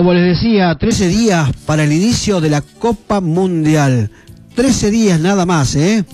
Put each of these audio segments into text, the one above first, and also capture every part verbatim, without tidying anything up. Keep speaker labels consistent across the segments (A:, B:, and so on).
A: como les decía, trece días para el inicio de la Copa Mundial. trece días nada más, ¿eh?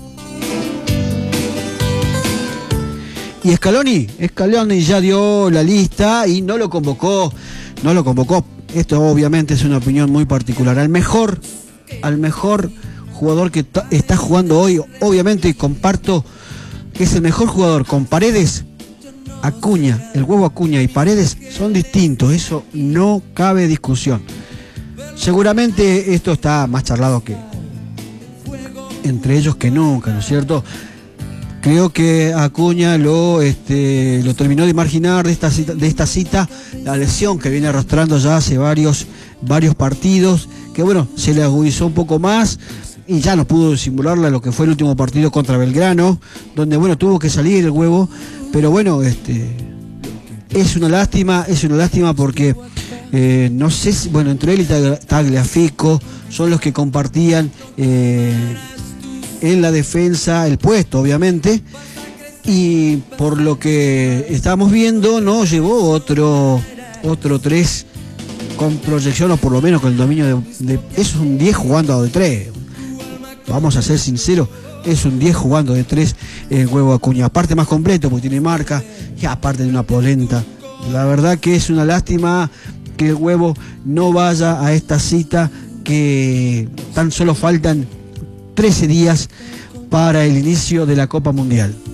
A: Y Scaloni, Scaloni ya dio la lista y no lo convocó, no lo convocó. Esto obviamente es una opinión muy particular. Al mejor, al mejor jugador que está jugando hoy, obviamente comparto que es el mejor jugador con Paredes. Acuña, el huevo Acuña y Paredes son distintos, eso no cabe discusión. Seguramente esto está más charlado que entre ellos que nunca, ¿no es cierto? Creo que Acuña lo, este, lo terminó de marginar de esta cita, de esta cita, la lesión que viene arrastrando ya hace varios, varios partidos, que bueno, se le agudizó un poco más y ya no pudo disimularla lo que fue el último partido contra Belgrano, donde bueno, tuvo que salir el huevo, pero bueno, este, es una lástima, es una lástima porque eh, no sé si, bueno, entre él y Tagliafico son los que compartían eh, en la defensa el puesto, obviamente, y por lo que estamos viendo no llevó otro otro tres con proyección, o por lo menos con el dominio de, de eso es un diez jugando de tres, vamos a ser sinceros, es un diez jugando de tres el huevo Acuña, aparte más completo porque tiene marca y aparte de una polenta. La verdad que es una lástima que el huevo no vaya a esta cita, que tan solo faltan trece días para el inicio de la Copa Mundial.